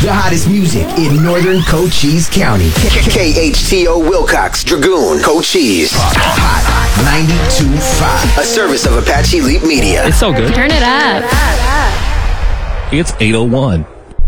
The hottest music in northern Cochise County. KHTO Wilcox, Dragoon, Cochise. Hot 92.5. A service of Apache Leap Media. It's so good. Turn it up. It's 8:01.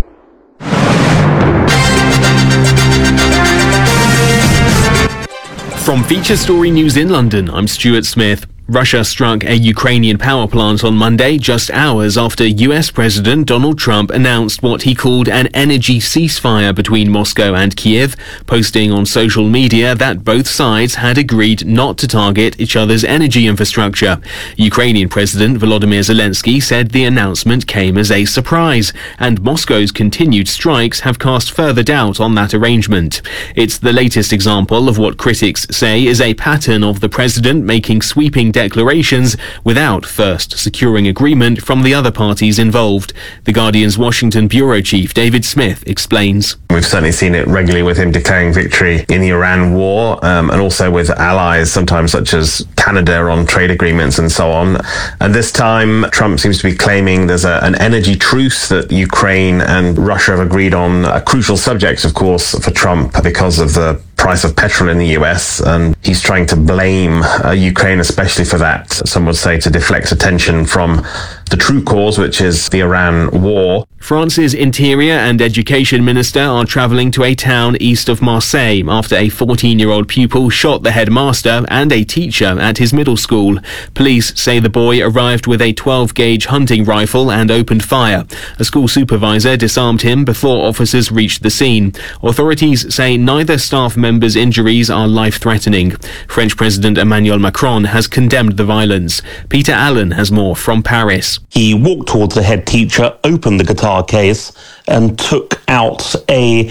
From Feature Story News in London, I'm Stuart Smith. Russia struck a Ukrainian power plant on Monday, just hours after US President Donald Trump announced what he called an energy ceasefire between Moscow and Kiev, posting on social media that both sides had agreed not to target each other's energy infrastructure. Ukrainian President Volodymyr Zelensky said the announcement came as a surprise, and Moscow's continued strikes have cast further doubt on that arrangement. It's the latest example of what critics say is a pattern of the president making sweeping declarations without first securing agreement from the other parties involved. The Guardian's Washington bureau chief David Smith explains. We've certainly seen it regularly with him declaring victory in the Iran war, and also with allies sometimes such as Canada on trade agreements and so on. And this time Trump seems to be claiming there's an energy truce that Ukraine and Russia have agreed on, a crucial subject of course for Trump because of the price of petrol in the US, and he's trying to blame Ukraine especially for that. Some would say to deflect attention from the true cause, which is the Iran war. France's Interior and Education Minister are travelling to a town east of Marseille after a 14-year-old pupil shot the headmaster and a teacher at his middle school. Police say the boy arrived with a 12-gauge hunting rifle and opened fire. A school supervisor disarmed him before officers reached the scene. Authorities say neither staff member's injuries are life-threatening. French President Emmanuel Macron has condemned the violence. Peter Allen has more from Paris. He walked towards the head teacher, opened the guitar case, and took out a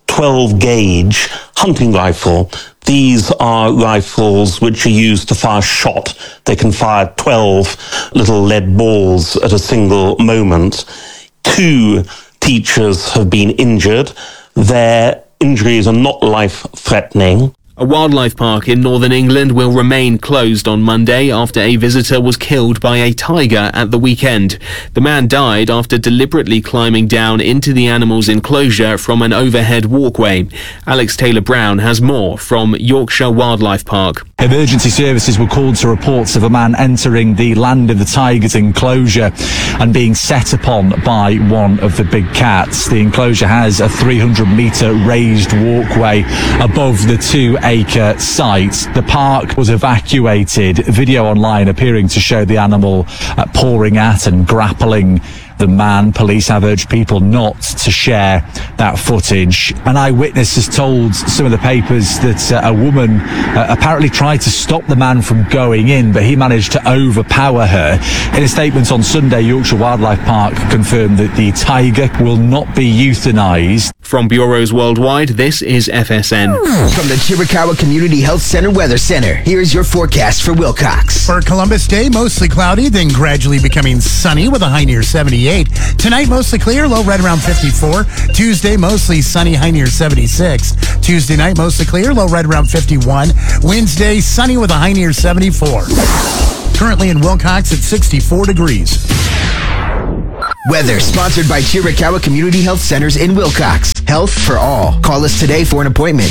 12-gauge hunting rifle. These are rifles which are used to fire shot. They can fire 12 little lead balls at a single moment. 2 teachers have been injured. Their injuries are not life-threatening. A wildlife park in northern England will remain closed on Monday after a visitor was killed by a tiger at the weekend. The man died after deliberately climbing down into the animal's enclosure from an overhead walkway. Alex Taylor-Brown has more from Yorkshire Wildlife Park. Emergency services were called to reports of a man entering the Land of the Tigers enclosure and being set upon by one of the big cats. The enclosure has a 300-metre raised walkway above the 2-acre site. The park was evacuated. Video online appearing to show the animal pawing at and grappling the man. Police have urged people not to share that footage. An eyewitness has told some of the papers that a woman apparently tried to stop the man from going in, but he managed to overpower her. In a statement on Sunday, Yorkshire Wildlife Park confirmed that the tiger will not be euthanized. From bureaus worldwide, this is FSN. From the Chiricahua Community Health Center Weather Center, here's your forecast for Wilcox. For Columbus Day, mostly cloudy, then gradually becoming sunny with a high near 78. Tonight, mostly clear, low right around 54. Tuesday, mostly sunny, high near 76. Tuesday night, mostly clear, low right around 51. Wednesday, sunny with a high near 74. Currently in Wilcox at 64 degrees. Weather sponsored by Chiricahua Community Health Centers in Wilcox. Health for all. Call us today for an appointment.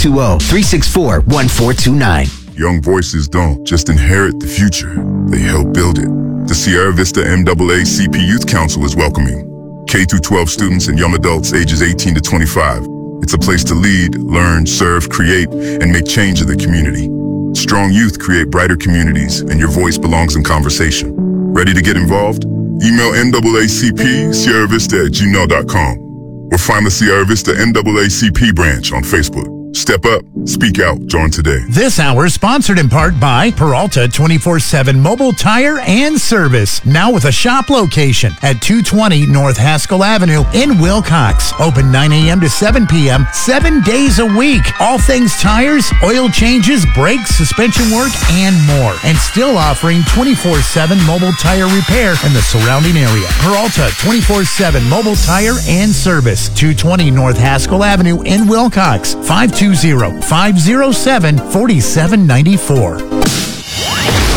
520-364-1429. Young voices don't just inherit the future, they help build it. The Sierra Vista MAACP Youth Council is welcoming K-12 students and young adults ages 18 to 25. It's a place to lead, learn, serve, create, and make change in the community. Strong youth create brighter communities, and your voice belongs in conversation. Ready to get involved? Email NAACP@sierravista@gmail.com or find the Sierra Vista NAACP branch on Facebook. Step up, speak out, join today. This hour is sponsored in part by Peralta 24/7 Mobile Tire and Service. Now with a shop location at 220 North Haskell Avenue in Wilcox. Open 9 a.m. to 7 p.m. 7 days a week. All things tires, oil changes, brakes, suspension work, and more. And still offering 24/7 mobile tire repair in the surrounding area. Peralta 24/7 Mobile Tire and Service. 220 North Haskell Avenue in Wilcox. 520-507-4794.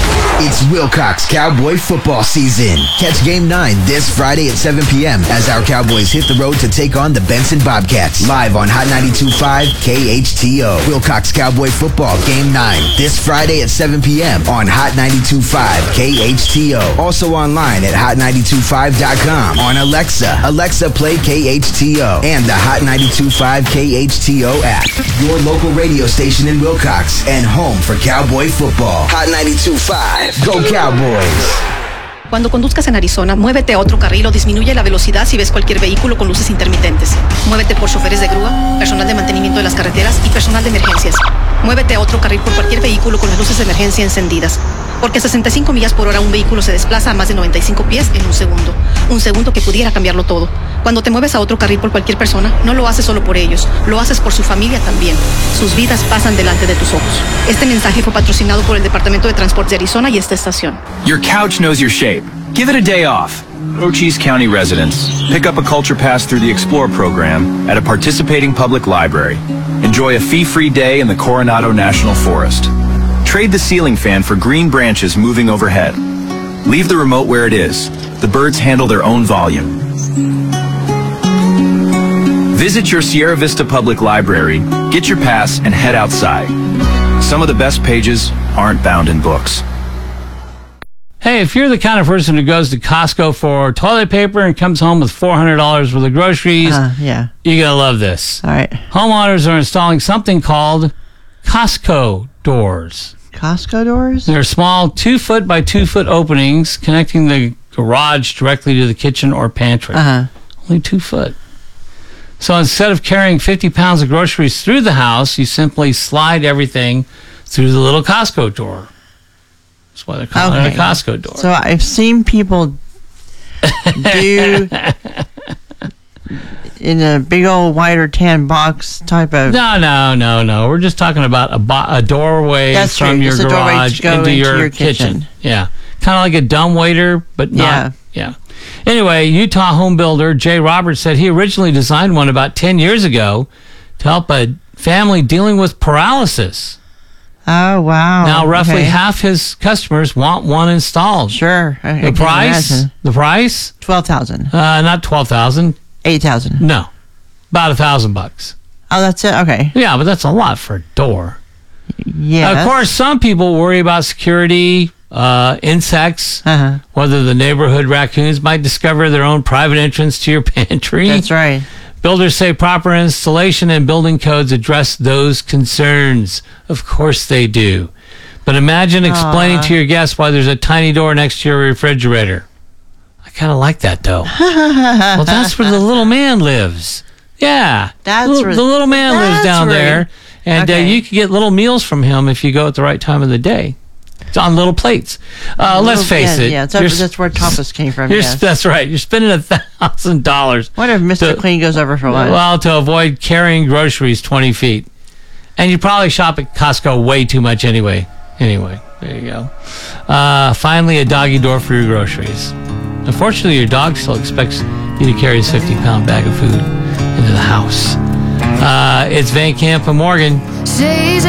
It's Wilcox Cowboy football season. Catch Game 9 this Friday at 7 p.m. as our Cowboys hit the road to take on the Benson Bobcats. Live on Hot 92.5 KHTO. Wilcox Cowboy football Game 9 this Friday at 7 p.m. on Hot 92.5 KHTO. Also online at hot925.com. On Alexa. Alexa, play KHTO. And the Hot 92.5 KHTO app. Your local radio station in Wilcox and home for Cowboy football. Hot 92.5. Go Cowboys. Cuando conduzcas en Arizona, muévete a otro carril o disminuye la velocidad si ves cualquier vehículo con luces intermitentes. Muévete por choferes de grúa, personal de mantenimiento de las carreteras y personal de emergencias. Muévete a otro carril por cualquier vehículo con las luces de emergencia encendidas. Porque a 65 millas por hora un vehículo se desplaza a más de 95 pies en un segundo. Un segundo que pudiera cambiarlo todo. Cuando te mueves a otro carril por cualquier persona, no lo haces solo por ellos, lo haces por su familia también. Sus vidas pasan delante de tus ojos. Este mensaje fue patrocinado por el Departamento de Transporte de Arizona y esta estación. Your couch knows your shape. Give it a day off. Cochise County residents. Pick up a culture pass through the Explore program at a participating public library. Enjoy a fee-free day in the Coronado National Forest. Trade the ceiling fan for green branches moving overhead. Leave the remote where it is. The birds handle their own volume. Visit your Sierra Vista Public Library, get your pass, and head outside. Some of the best pages aren't bound in books. Hey, if you're the kind of person who goes to Costco for toilet paper and comes home with $400 worth of groceries, yeah, you're going to love this. All right. Homeowners are installing something called Costco doors. Costco doors? They're small 2-foot by 2-foot openings connecting the garage directly to the kitchen or pantry. Only 2 foot. So instead of carrying 50 pounds of groceries through the house, you simply slide everything through the little Costco door. That's why they're calling it a Costco door. So I've seen people do in a big old white or tan box type of... No. We're just talking about a doorway from your garage into your kitchen. Yeah. Kind of like a dumbwaiter, but not... Yeah. Anyway, Utah home builder Jay Roberts said he originally designed one about 10 years ago to help a family dealing with paralysis. Oh, wow. Now, roughly half his customers want one installed. Sure. The price? $12,000. Not $12,000. $8,000. No. About $1,000. Oh, that's it? Okay. Yeah, but that's a lot for a door. Yeah. Of course, some people worry about security, insects, whether the neighborhood raccoons might discover their own private entrance to your pantry. That's right. Builders say proper installation and building codes address those concerns. Of course they do. But imagine explaining to your guests why there's a tiny door next to your refrigerator. I kind of like that, though. Well, that's where the little man lives. Yeah. The little man lives down there. And you can get little meals from him if you go at the right time of the day. It's on little plates. Let's face it. Yeah, that's where tapas came from. That's right. You're spending $1,000. What if Mr. Clean goes over for lunch? Well, to avoid carrying groceries 20 feet. And you probably shop at Costco way too much anyway. Anyway, there you go. Finally, a doggy door for your groceries. Unfortunately, your dog still expects you to carry a 50-pound bag of food into the house. It's Van Camp and Morgan.